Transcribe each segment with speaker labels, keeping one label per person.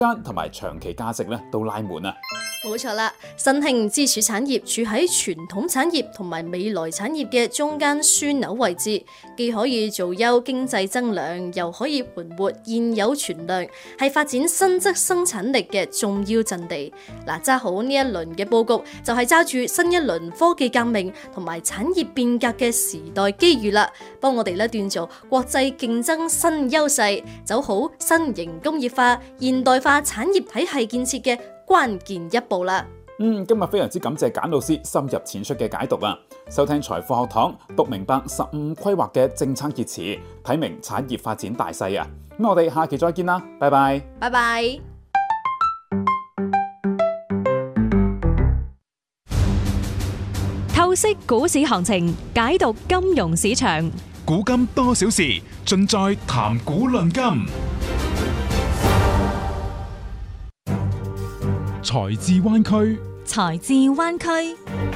Speaker 1: 間同埋長期價值咧都拉滿啊！
Speaker 2: 冇錯啦，新興支柱產業處喺傳統產業同埋未來產業嘅中間樞紐位置，既可以做優經濟增量，又可以盤活現有存量，係發展新質生產力嘅重要陣地。揸好呢一輪嘅佈局，就係揸住新一輪科技革命同埋產業變革嘅時代機遇啦，幫我哋咧鍛造國際競爭新優勢，走好新型工業化、現代化產業體系建設嘅關鍵一步啦。
Speaker 1: 今日非常之感謝簡老師深入淺出嘅解讀啊！收聽財富學堂，讀明白15規劃嘅政策熱詞，睇明產業發展大勢啊！咁我哋下期再見啦，拜拜。
Speaker 2: 拜拜。
Speaker 3: 透析股市行情，解讀金融市場，
Speaker 4: 古今多少事，盡在談股論金。財智灣區，
Speaker 3: 財智灣區。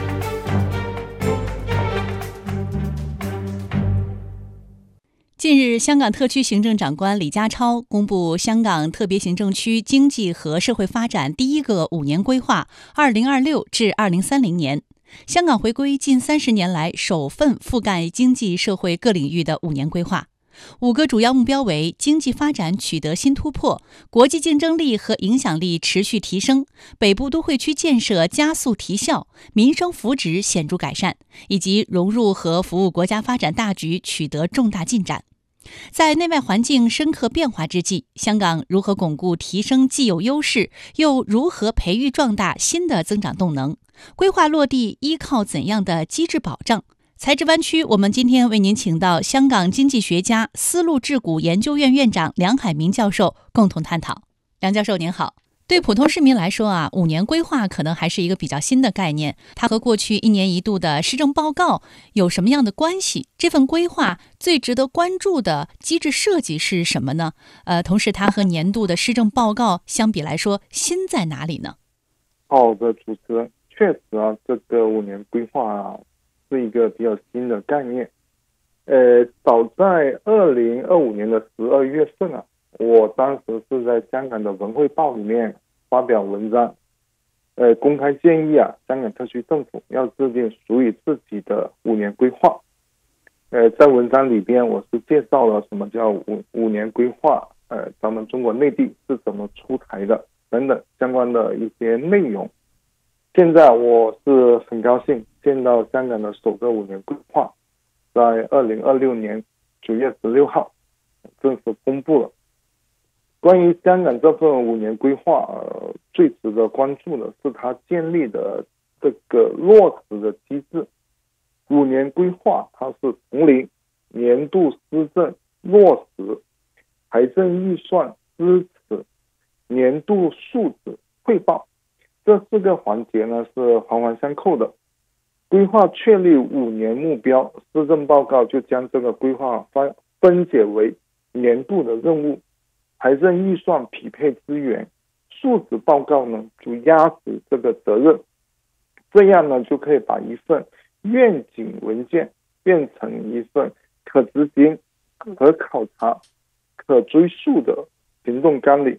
Speaker 3: 近日，香港特區行政長官李家超公布香港特別行政區經濟和社會發展第一個5年規劃2026至2030年，香港回歸近30年來首份覆蓋經濟社會各領域的5年規劃。5個主要目標為經濟發展取得新突破，國際競爭力和影響力持續提升，北部都會區建設加速提效，民生福祉顯著改善，以及融入和服務國家發展大局取得重大進展。在內外環境深刻變化之際，香港如何鞏固提升既有優勢，又如何培育壯大新的增長動能？規劃落地依靠怎樣的機制保障？財智灣區，我們今天為您請到香港經濟學家、絲路智谷研究院院長梁海明教授共同探討。梁教授您好。對普通市民來說啊，5年規劃可能還是一個比較新的概念，它和過去1年1度的施政報告有什麼樣的關係？這份規劃最值得關注的機制設計是什麼呢？同時它和年度的施政報告相比來說，新在哪裡呢？
Speaker 5: 好的，主持人，確實啊，這個5年規劃啊，是一個比較新的概念。早在2025年的12月份啊，我當時是在香港的文匯報裡面發表文章，公開建議啊，香港特區政府要制定屬於自己的5年規劃。在文章裡邊，我是介紹了什麼叫五年規劃，咱們中國內地是怎麼出台的等等相關的一些內容。現在我是很高興見到香港的首個5年規劃在2026年9月16號正式公布了。關於香港這份5年規劃，最值得關注的是它建立的這個落實的機制。5年規劃它是從零年度施政落實、財政預算支持、年度數字匯報，這4個環節呢是環環相扣的。規劃確立5年目標，施政報告就將這個規劃分解為年度的任務，財政預算匹配資源，數字報告呢就壓實這個責任，這樣呢就可以把一份願景文件變成一份可執行、可考察、可追溯的行動綱領。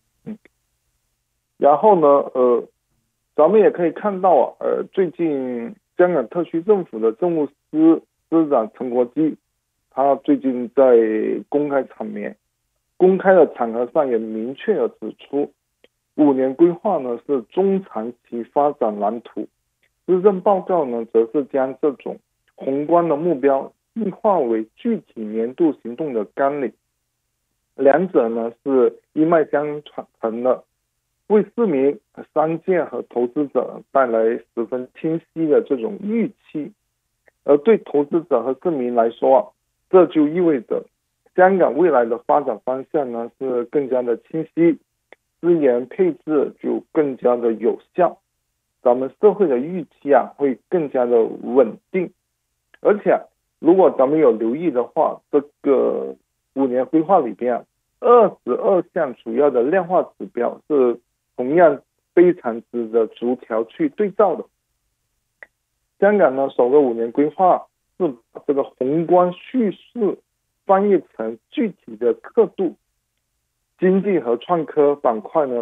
Speaker 5: 然後呢，咱們也可以看到最近香港特區政府的政務司司長陳國基，他最近在公開的場合上也明確地指出，5年規劃呢是中長期發展藍圖，施政報告呢則是將這種宏觀的目標細化為具體年度行動的綱領，兩者呢是一脈相承的，為市民、商界和投資者帶來十分清晰的這種預期，而對投資者和市民來說，這就意味着香港未來的發展方向呢是更加的清晰，資源配置就更加的有效，咱們社會的預期啊會更加的穩定，而且如果咱們有留意的話，這個5年規劃裏邊啊，22項主要的量化指標是同樣非常值得逐條去對照的。香港呢首個5年規劃是把這個宏觀敘事翻譯成具體的刻度，經濟和創科板塊呢